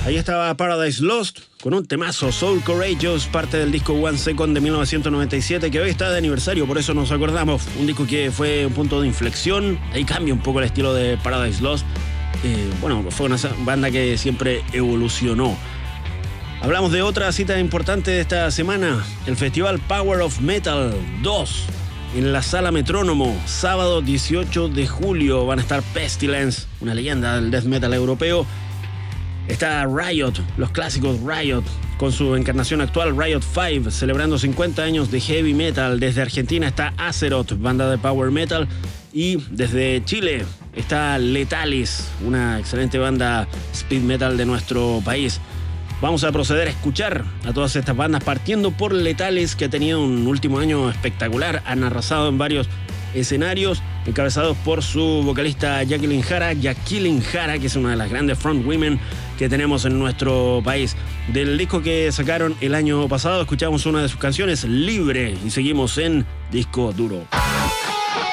Ahí estaba Paradise Lost con un temazo, Soul Courageous, parte del disco One Second de 1997, que hoy está de aniversario, por eso nos acordamos. Un disco que fue un punto de inflexión, ahí cambia un poco el estilo de Paradise Lost. Fue una banda que siempre evolucionó. Hablamos de otra cita importante de esta semana, el Festival Power of Metal 2, en la Sala Metrónomo, sábado 18 de julio. Van a estar Pestilence, una leyenda del death metal europeo. Está Riot, los clásicos Riot, con su encarnación actual Riot 5, celebrando 50 años de heavy metal. Desde Argentina está Azeroth, banda de power metal. Y desde Chile está Letalis, una excelente banda speed metal de nuestro país. Vamos a proceder a escuchar a todas estas bandas, partiendo por Letalis, que ha tenido un último año espectacular. Han arrasado en varios escenarios, encabezados por su vocalista Jacqueline Jara, que es una de las grandes frontwomen que tenemos en nuestro país. Del disco que sacaron el año pasado, escuchamos una de sus canciones, Libre, y seguimos en Disco Duro.